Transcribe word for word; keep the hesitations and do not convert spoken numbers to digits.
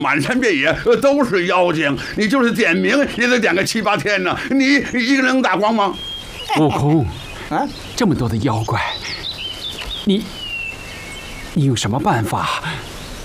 满山遍野都是妖精，你就是点名也得点个七八天呢。你一个人能打光吗？ 悟空， 啊， 这么多的妖怪，你你有什么办法